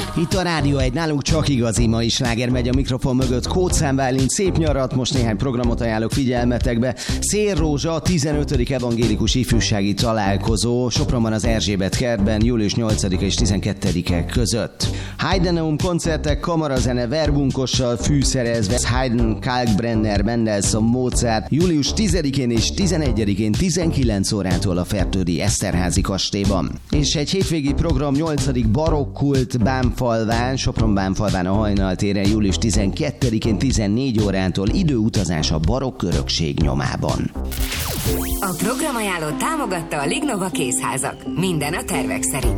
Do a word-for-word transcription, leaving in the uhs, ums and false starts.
Itt a Rádió egy, nálunk csak igazi mai sláger megy a mikrofon mögött. Kóczán Bálint, szép nyarat, most néhány programot ajánlok figyelmetekbe. Szélrózsa, tizenötödik evangélikus ifjúsági találkozó Sopronban az Erzsébet kertben július nyolcadika és tizenkettedike között. Heideneum koncertek, kamarazene verbunkossal fűszerezve, Haydn, Kalkbrenner, Mendelssohn, Mozart július tizedikén és tizenegyedikén tizenkilenc órától a Fertődi Eszterházi kastélyban. És egy hétvégi program, nyolcadik barokkult Bánfalván, Sopron-Bánfalván a Hajnaltéren július tizenkettedikén tizennégy órától időutazás a barokk örökség nyomában. A programajánlót támogatta a Lignova Kézházak. Minden a tervek szerint.